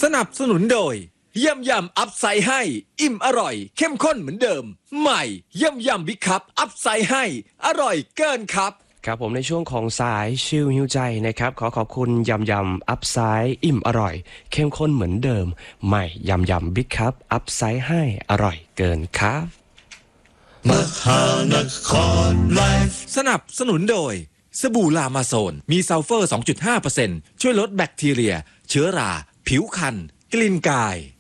สนับสนุนโดยยำอัพไซด์ให้อิ่มอร่อยเข้มข้นเหมือนเดิมใหม่ยำบิ๊กคัพอัพไซด์ให้อร่อยเกินครับครับผมในช่วงของสายชิลหิวใจนะครับขอขอบคุณยำอัพไซด์อิ่มอร่อยเข้มข้นเหมือนเดิมใหม่ยำบิ๊กคัพอัพไซด์ให้อร่อยเกินครับมหานครไลฟ์สนับสนุนโดยสบู่ลามาโซนมีซัลเฟอร์ 2.5% ช่วยลดแบคทีเรียเชื้อราผิวคันกลิ่นกาย